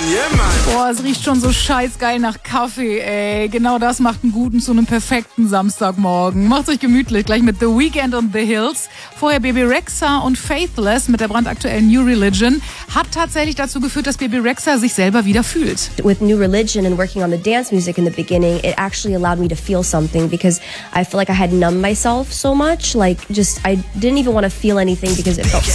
Boah, es riecht schon so scheißgeil nach Kaffee, ey. Genau das macht einen guten zu einem perfekten Samstagmorgen. Macht's euch gemütlich, gleich mit The Weeknd und The Hills. Vorher Bebe Rexha und Faithless mit der brandaktuellen New Religion. Hat tatsächlich dazu geführt, dass Bebe Rexha sich selber wieder fühlt. With New Religion and working on the dance music in the beginning, it actually allowed me to feel something because I feel like I had numbed myself so much. Like, just, I didn't even want to feel anything because it felt